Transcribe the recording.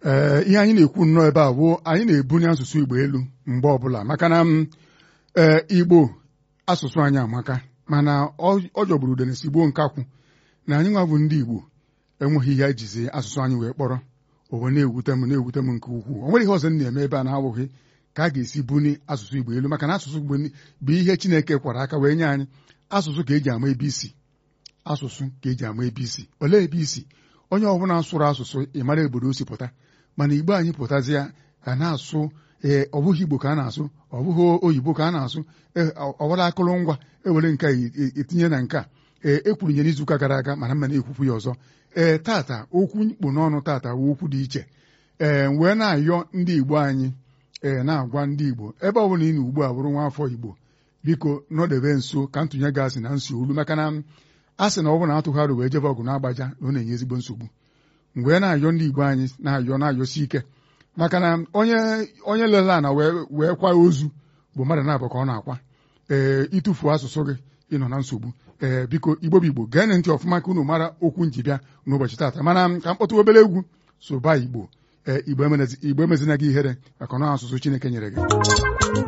ihe anyị na-ekwu nnọọ ebe a bụ anyị na-ebunye asụsụ Igbo elu mgbe ọbụla maka na Igbo asụsụ anyị amaka mana ọ jọgburu udene si gbuo nkakwụ na anyị nwa bụ ndị Igbo enweghị ihe ejizi asụsụ anyị wee kpọrọ owe na-ewute m nke ukwuu. O nwere ihe ọzọ na-eme ebe a na-awụghị ka a ga-esi buni asụsụ Igbo elu maka na asụsụ Igbo bụ ihe Chineke kwara aka wee nye anyị. Asụsụ ka eji ama ebe isi, asụsụ ka eji ama ebe isi. Olee ebe isi? Onye ọbụla sụrụ asụsụ ị mara obodo o si pụta, mana Igbo anyị pụtazịa ka na-asụ ọ bụghị Igbo ka a na-asụ, ọ bụghị oyibo ka a na-asụ, ọwara akụrụngwa ewere nke etinye na nke a ekwuru nye n'izuụka gara aga mana mma na-ekwupụ ya ọzọ. Tata okwu mkpu n'ọnụ tata wee okwu dị iche wee na-ayọ ndị Igbo anyị na-agwa ndị Igbo ebe ọ bụla ị na ugbu a bụrụ nwa afọ Igbo, biko nọdebe nso ka ntụnye gasị na nsi olu maka na a sị na ọ bụrụ na atụgharị wee jebe ọgụ na-agbaja na ọ na-enye ezigbo nsogbu. Mgbe na-ayọ ndị Igbo anyị na-ayọsi ike maka na onye lele ana wee kwa ozu bụ mmadụ na-abụ ka ọ na-akwa. Ịtụfuo asụsụ gị ịnọ na nsogbu. Biko Igbo bụ Igbo gee ntị ọfụma ka unu mara okwu njibịa n'ụbọchị taata mana ka mkpọtụ obere egwu soba Igbo Igbo emezina gị ihere maka na asụsụ Chineke nyere gị.